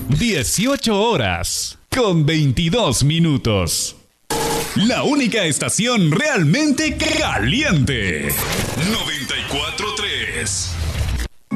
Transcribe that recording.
18 horas con 22 minutos. La única estación realmente caliente. 94.3.